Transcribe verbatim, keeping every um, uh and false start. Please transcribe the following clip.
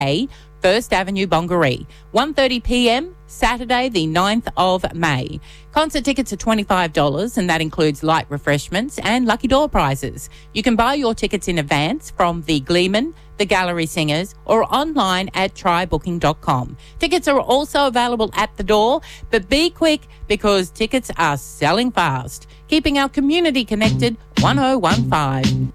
A, First Avenue, Bongaree. one thirty p m, Saturday the ninth of May. Concert tickets are twenty-five dollars and that includes light refreshments and lucky door prizes. You can buy your tickets in advance from the Gleeman, the Gallery Singers, or online at try booking dot com. Tickets are also available at the door, but be quick because tickets are selling fast. Keeping our community connected, one oh one five.